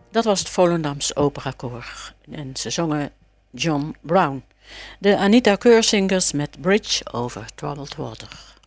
Dat was het Volendams Operakoor en ze zongen John Brown. De Anita Keur Singers met Bridge over Troubled Water.